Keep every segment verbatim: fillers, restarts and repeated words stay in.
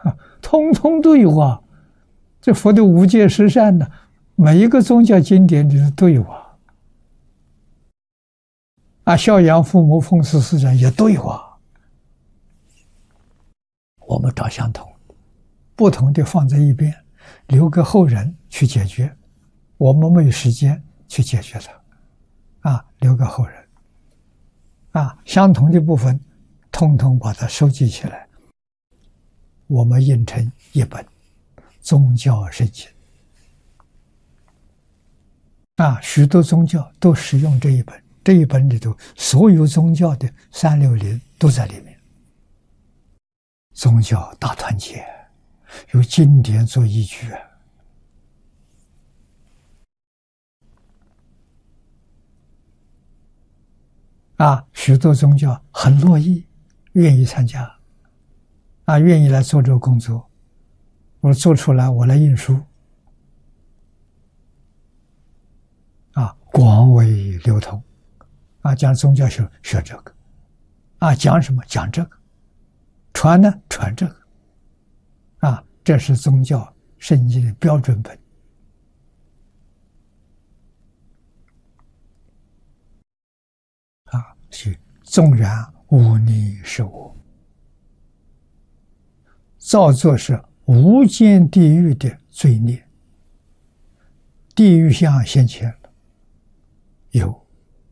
啊，通通都有啊。这佛的无戒十善呢，每一个宗教经典里都有啊。啊，孝养父母、奉事师长也都有啊。我们找相同，不同的放在一边，留给后人去解决。我们没有时间去解决它，啊，留给后人。啊，相同的部分，通通把它收集起来，我们印成一本宗教圣经。啊，许多宗教都使用这一本，这一本里头所有宗教的三六零都在里面。宗教大团结，有经典做依据啊。啊，许多宗教很乐意，愿意参加，啊，愿意来做这个工作。我做出来，我来印书，啊，广为流通，啊，讲宗教学学这个，啊，讲什么讲这个，传呢传这个，啊，这是宗教圣经的标准本。啊，是纵然无你是我，造作是无间地狱的罪孽。地狱相现前了，有，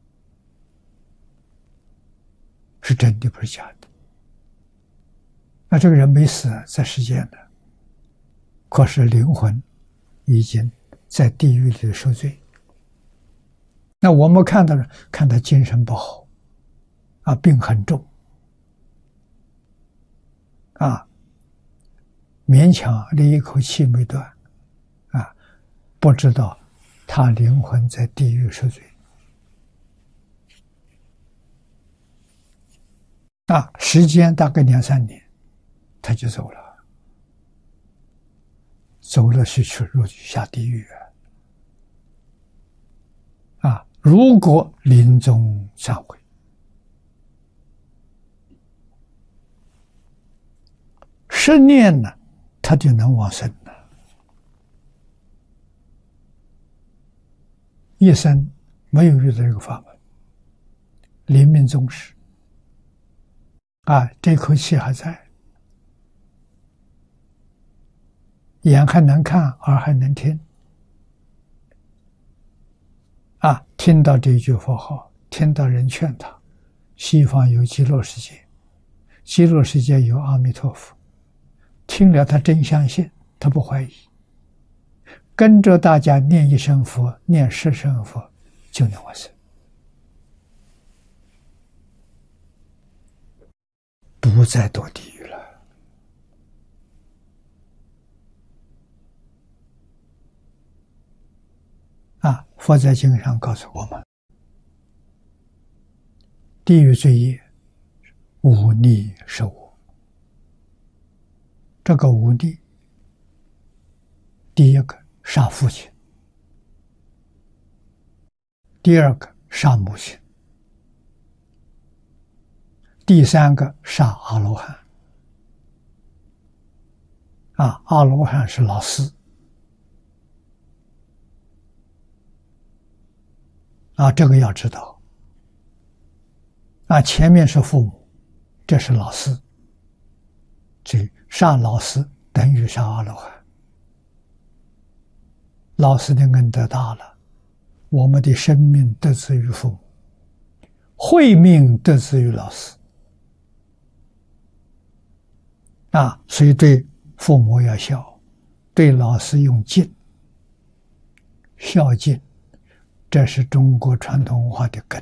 是真的，不是假的。那这个人没死在世间的，可是灵魂已经在地狱里受罪。那我们看到了，看他精神不好，啊，病很重，啊，勉强连一口气没断，啊，不知道他灵魂在地狱受罪。啊，时间大概两三年，他就走了，走了是去入下地狱啊！啊，如果临终忏悔，十念呢，他就能往生了。一生没有遇到这个法门，临命终时，啊，这口气还在，眼还能看，耳还能听，啊，听到这一句佛号，听到人劝他，西方有极乐世界，极乐世界有阿弥陀佛，听了他真相信，他不怀疑，跟着大家念一声佛，念十声佛，就能往生，不再堕地狱了。啊，佛在经上告诉我们，地狱罪业忤逆是我。这个忤逆，第一个杀父亲，第二个杀母亲，第三个杀阿罗汉。啊，阿罗汉是老师。啊，这个要知道。啊，前面是父母，这是老师，这杀老师等于杀阿罗汉。老师的恩德大了，我们的生命得自于父母，慧命得自于老师。啊，所以对父母要孝，对老师用敬，孝敬，这是中国传统文化的根。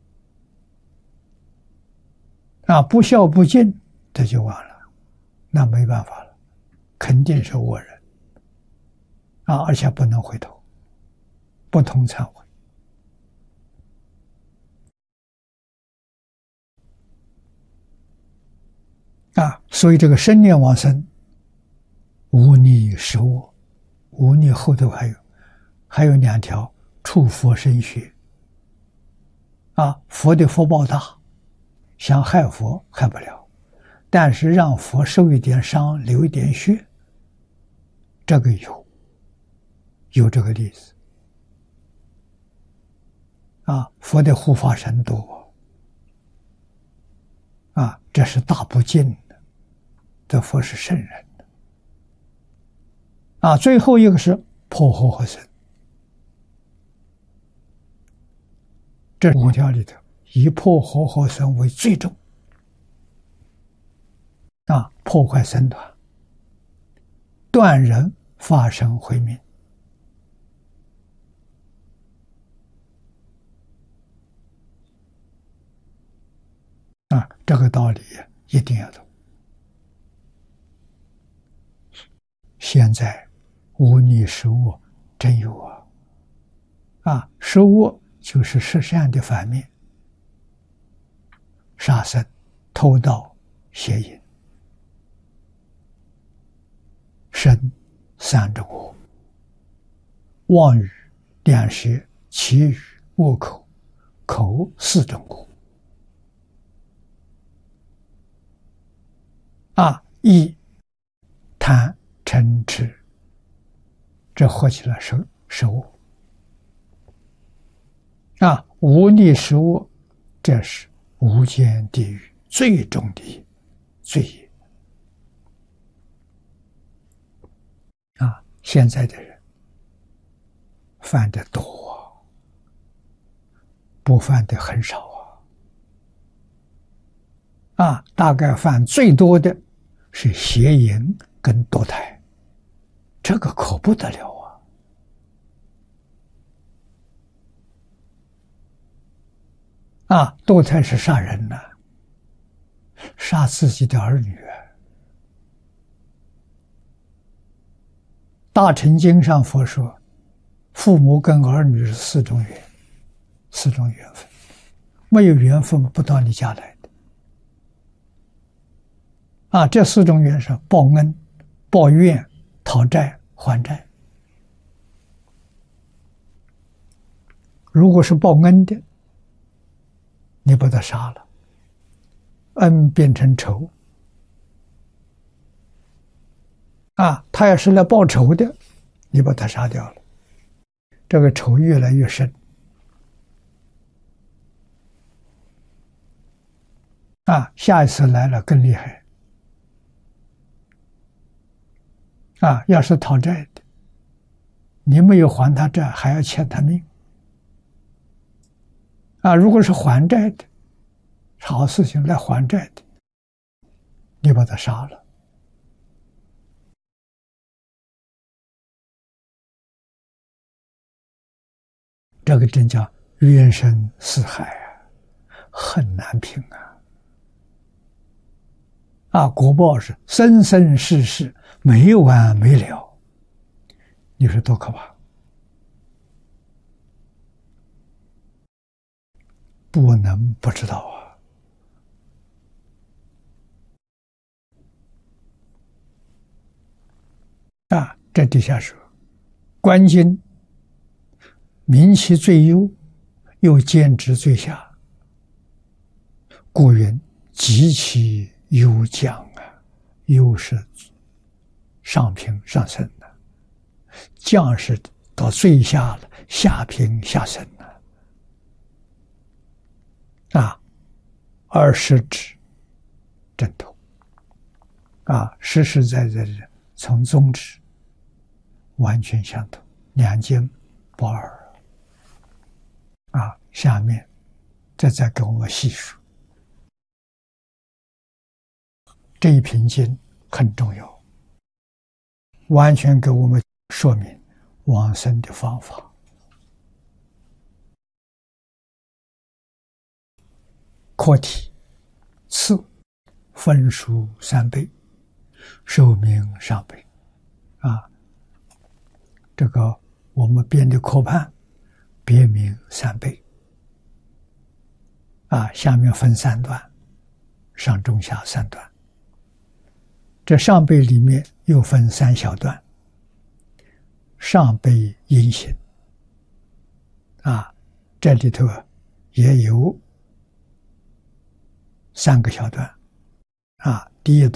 啊，不孝不敬，这就完了，那没办法了，肯定是恶人。啊，而且不能回头，不通忏悔。啊，所以这个生念往生，忤逆是我，忤逆后头还有还有两条，触佛身血。啊，佛的福报大，想害佛害不了， 但是让佛受一点伤，流一点血，这个有，有这个例子。啊，佛的护法神多，啊，这是大不敬的，这佛是圣人的。啊，最后一个是破活活生，这五条里头，以破活活生为最重。啊，破坏僧团，断人发生慧命。啊，这个道理一定要懂。现在无逆十恶真有啊！啊，十恶就是十善的反面：杀生、偷盗、邪淫。身三种恶：妄语、两舌、绮语、恶口；口四种恶。啊，意、贪、嗔、痴，这合起来是十恶。啊，无逆十恶，这是无间地狱最重的罪业。啊，现在的人犯的多，不犯的很少啊。啊，大概犯最多的是邪淫跟堕胎，这个可不得了啊！啊，堕胎是杀人呐、啊，杀自己的儿女。大乘经上佛说，父母跟儿女是四种缘，四种缘分，没有缘分不到你家来的。啊，这四种缘是报恩、报怨、讨债、还债。如果是报恩的，你把他杀了，恩变成仇。啊，他要是来报仇的，你把他杀掉了，这个仇越来越深。啊，下一次来了更厉害。啊，要是讨债的，你没有还他债，还要欠他命。啊，如果是还债的，好事情来还债的，你把他杀了。这个真叫冤深似海啊，很难平啊！啊，果报是生生世世没完没了，你说多可怕！不能不知道啊！啊，这底下说，观经明其最优，又见之最下，故云极其优降啊！优是上品上乘的，降是到最下了，下品下乘的啊！而实质正统啊，实实在在的从宗旨完全相同，两经不二。啊，下面这再给我们细数这一品经很重要，完全给我们说明往生的方法。课题：次分数三倍，寿命上倍。啊，这个我们编的课判别名三倍。啊，下面分三段，上中下三段。这上辈里面又分三小段，上辈因行。啊，这里头也有三个小段。啊， 第一